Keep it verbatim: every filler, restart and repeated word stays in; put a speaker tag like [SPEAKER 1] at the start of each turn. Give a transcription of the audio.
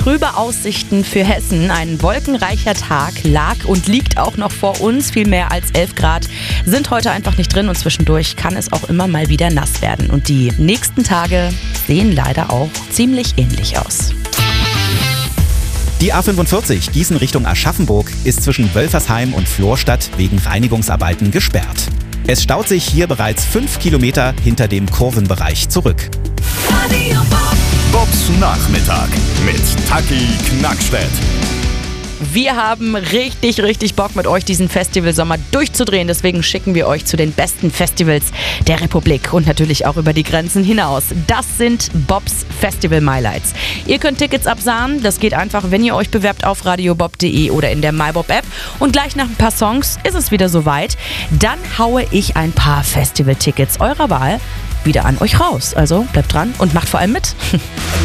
[SPEAKER 1] trübe Aussichten für Hessen. Ein wolkenreicher Tag lag und liegt auch noch vor uns. Viel mehr als elf Grad sind heute einfach nicht drin und zwischendurch kann es auch immer mal wieder nass werden. Und die nächsten Tage sehen leider auch ziemlich ähnlich aus.
[SPEAKER 2] Die A fünfundvierzig Gießen Richtung Aschaffenburg ist zwischen Wölfersheim und Florstadt wegen Reinigungsarbeiten gesperrt. Es staut sich hier bereits fünf Kilometer hinter dem Kurvenbereich zurück.
[SPEAKER 3] Bobs Nachmittag mit Taki Knackstedt.
[SPEAKER 1] Wir haben richtig, richtig Bock mit euch diesen Festivalsommer durchzudrehen. Deswegen schicken wir euch zu den besten Festivals der Republik und natürlich auch über die Grenzen hinaus. Das sind Bobs Festival Highlights. Ihr könnt Tickets absahen. Das geht einfach, wenn ihr euch bewerbt auf radiobob punkt de oder in der MyBob-App. Und gleich nach ein paar Songs ist es wieder soweit. Dann haue ich ein paar Festival-Tickets eurer Wahl wieder an euch raus. Also bleibt dran und macht vor allem mit.